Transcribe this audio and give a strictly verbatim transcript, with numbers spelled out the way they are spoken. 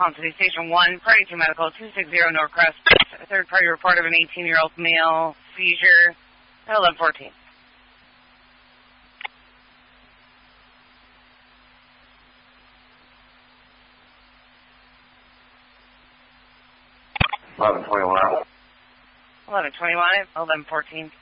Palm City Station one, Party two Medical, two six zero Northcrest. A third party report of an eighteen-year-old male seizure at eleven fourteen. eleven twenty-one. eleven twenty-one, eleven fourteen.